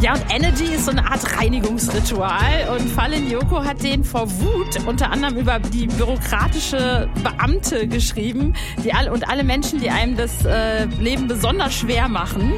Ja, und Energy ist so eine Art Reinigungsritual und Fallen Yoko hat den vor Wut unter anderem über die bürokratische Beamte geschrieben, und alle Menschen, die einem das Leben besonders schwer machen.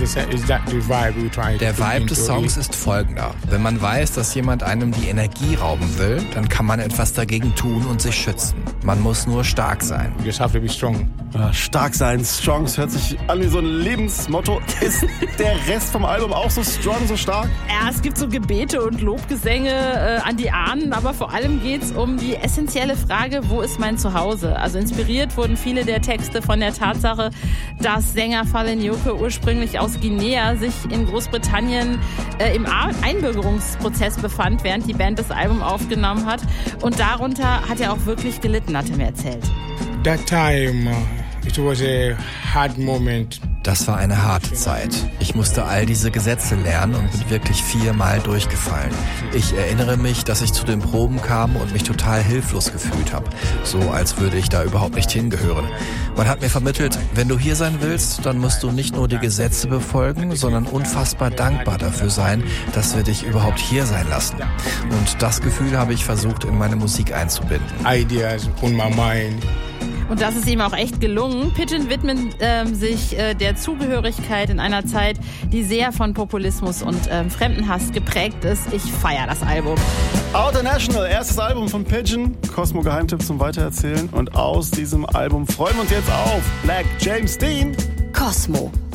Der Vibe des Songs ist folgender. Wenn man weiß, dass jemand einem die Energie rauben will, dann kann man etwas dagegen tun und sich schützen. Man muss nur stark sein. Ja, stark sein, strong, das hört sich an wie so ein Lebensmotto. Ist der Rest vom Album auch so strong, so stark? Ja, es gibt so Gebete und Lobgesänge an die Ahnen, aber vor allem geht's um die essentielle Frage, wo ist mein Zuhause? Also inspiriert wurden viele der Texte von der Tatsache, dass Sänger Fallen Yoko ursprünglich aus Guinea sich in Großbritannien im Einbürgerungsprozess befand, während die Band das Album aufgenommen hat. Und darunter hat er auch wirklich gelitten, hat er mir erzählt. That time, it was a hard moment. Das war eine harte Zeit. Ich musste all diese Gesetze lernen und bin wirklich 4-mal durchgefallen. Ich erinnere mich, dass ich zu den Proben kam und mich total hilflos gefühlt habe. So, als würde ich da überhaupt nicht hingehören. Man hat mir vermittelt, wenn du hier sein willst, dann musst du nicht nur die Gesetze befolgen, sondern unfassbar dankbar dafür sein, dass wir dich überhaupt hier sein lassen. Und das Gefühl habe ich versucht, in meine Musik einzubinden. Ideas on my mind. Und das ist ihm auch echt gelungen. Pidgeon widmet sich der Zugehörigkeit in einer Zeit, die sehr von Populismus und Fremdenhass geprägt ist. Ich feiere das Album. Outer National, erstes Album von Pidgeon. Cosmo Geheimtipp zum Weitererzählen. Und aus diesem Album freuen wir uns jetzt auf Black James Dean. Cosmo.